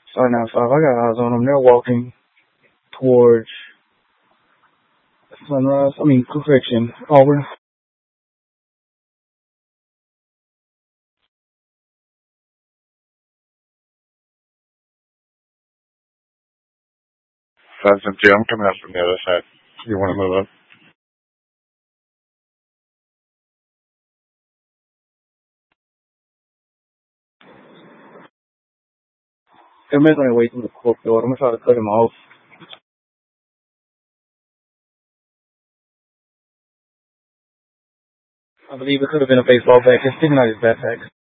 Sorry, 95. I got eyes on them. They're walking towards Sunrise. Correction, Auburn. 572, I'm coming up from the other side. You want to move up? They're making their way through the courtyard. I'm going to try to cut him off. I believe it could have been a baseball bat. It's sticking out his backpack.